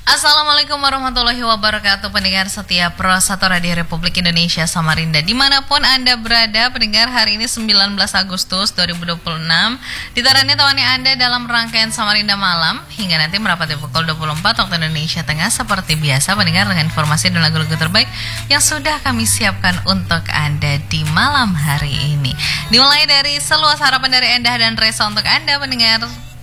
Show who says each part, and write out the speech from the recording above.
Speaker 1: Assalamualaikum warahmatullahi wabarakatuh. Pendengar setia Pro 1 Radio Republik Indonesia Samarinda, dimanapun Anda berada. Pendengar, hari ini 19 Agustus 2026, ditarannya temani Anda dalam rangkaian Samarinda Malam hingga nanti merapati pukul 24 waktu Indonesia Tengah. Seperti biasa, pendengar, dengan informasi dan lagu-lagu terbaik yang sudah kami siapkan untuk Anda di malam hari ini. Dimulai dari seluas harapan dari Endah dan Resa untuk Anda, pendengar.